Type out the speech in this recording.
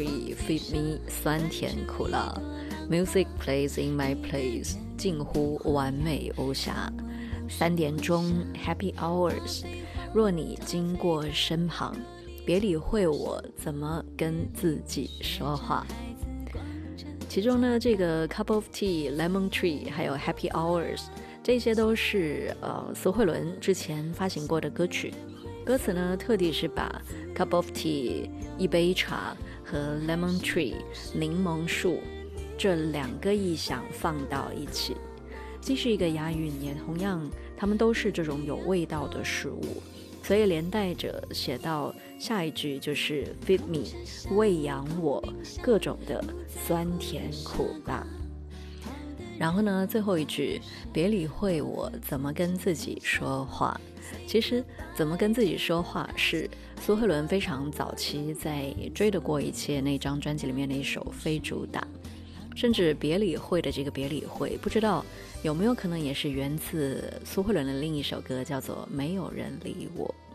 Feed me 酸甜苦辣 Music plays in my place 近乎完美无瑕3点钟 Happy hours 若你经过身旁别理会我怎么跟自己说话。其中呢，这个 Cup of Tea Lemon Tree 还有 Happy hours 这些都是苏慧伦之前发行过的歌曲，歌词呢特地是把 Cup of Tea 一杯茶和 Lemon Tree 柠檬树这2个意象放到一起，既是一个押韵，也同样它们都是这种有味道的食物，所以连带着写到下一句就是 Feed me 喂养我各种的酸甜苦辣。然后呢，最后一句别理会我怎么跟自己说话。其实怎么跟自己说话是苏慧伦非常早期在追得过一切那张专辑里面的一首非主打，甚至别理会的这个别理会不知道有没有可能也是源自苏慧伦的另一首歌叫做没有人理我。